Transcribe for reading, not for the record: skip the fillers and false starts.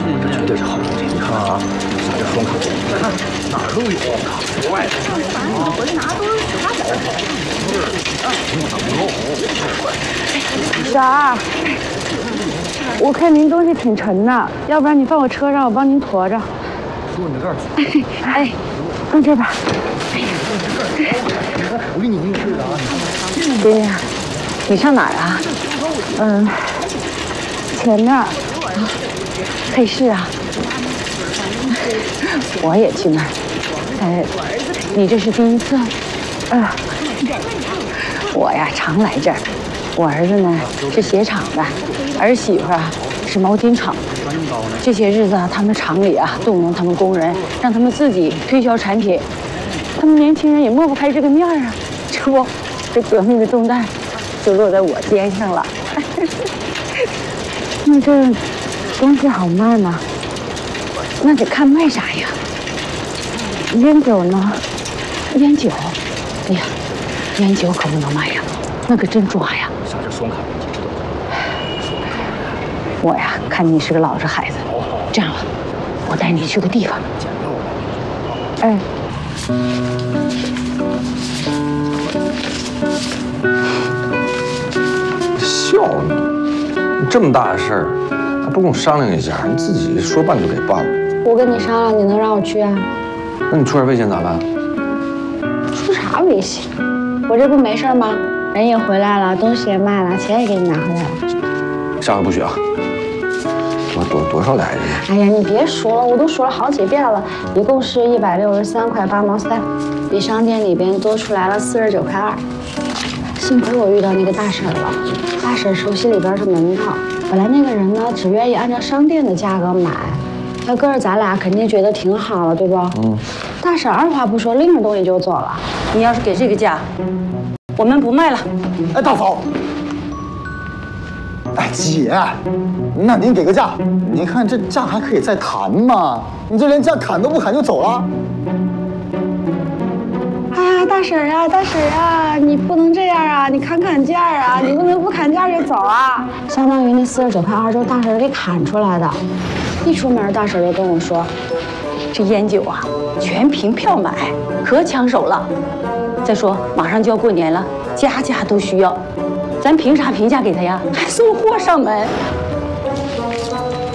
这绝对是好东西。你看啊，咱这双卡，看哪儿都有，国外的。 我这拿都是紫花粉。 小二，我看您东西挺沉的，要不然你放我车上，我帮您驮着。 说你这儿。 哎，放这吧。 我给你定制的啊。 爹呀，你上哪儿啊？前面啊，配饰啊。我也去那儿。你这是第一次？我呀常来这儿。我儿子呢是鞋厂的，儿媳妇啊是毛巾厂。这些日子啊，他们厂里啊动员他们工人，让他们自己推销产品。他们年轻人也抹不开这个面儿啊，这革命的重担就落在我肩上了。那这东西好卖吗？那得看卖啥呀。烟酒呢？烟酒，哎呀，烟酒可不能卖呀，那可真抓呀。 啥叫双卡？你知道吗？ 我呀，看你是个老实孩子，这样吧，我带你去个地方。哎。 笑你！你这么大的事儿，还不跟我商量一下？你自己说办就给办了。 我跟你商量，你能让我去啊？ 那你出点危险咋办？ 出啥危险？我这不没事吗？人也回来了，东西也卖了，钱也给你拿回来了。 下回不许啊！多少来着？ 哎呀，你别说了，我都说了好几遍了，一共是163块8毛3，比商店里边多出来了49块2。幸亏我遇到那个大婶了，大婶熟悉里边的门道。本来那个人呢，只愿意按照商店的价格买，要搁着咱俩肯定觉得挺好了，对不？大婶二话不说，拎着东西就走了。你要是给这个价，我们不卖了。 哎，大嫂。哎，姐，那您给个价，您看这价还可以再谈吗？你这连价砍都不砍就走了？ 哎呀，大婶啊，大婶啊，你不能这样啊！你砍价啊！你不能不砍价就走啊！相当于那49块2就是大婶给砍出来的。一出门，大婶就跟我说，这烟酒啊，全凭票买，可抢手了。再说马上就要过年了，家家都需要。咱凭啥平价给他呀？还送货上门，